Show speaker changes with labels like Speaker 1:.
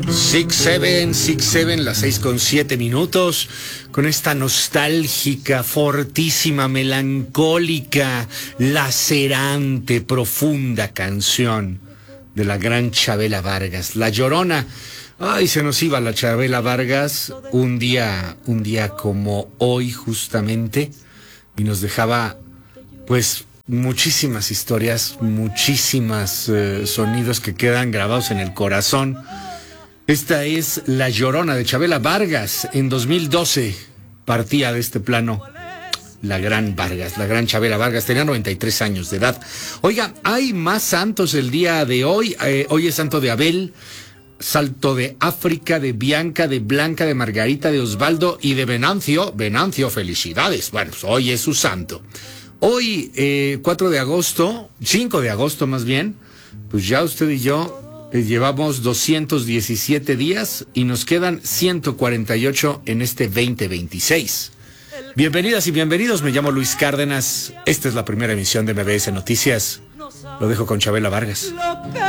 Speaker 1: 6-7, las 6:07, con esta nostálgica, fortísima, melancólica, lacerante, profunda canción de la gran Chabela Vargas, La Llorona. Ay, se nos iba la Chabela Vargas un día como hoy justamente, y nos dejaba pues muchísimas historias, muchísimos sonidos que quedan grabados en el corazón. Esta es La Llorona de Chabela Vargas. En 2012 partía de este plano la gran Vargas, la gran Chabela Vargas. Tenía 93 años de edad. Oiga, hay más santos el día de hoy. Hoy es santo de Abel, santo de África, de Bianca, de Blanca, de Margarita, de Osvaldo y de Venancio. Venancio, felicidades. Bueno, pues hoy es su santo. Hoy, 5 de agosto más bien, pues ya usted y yo llevamos 217 días y nos quedan 148 en este 2026. Bienvenidas y bienvenidos, me llamo Luis Cárdenas. Esta es la primera emisión de MBS Noticias. Lo dejo con Chabela Vargas.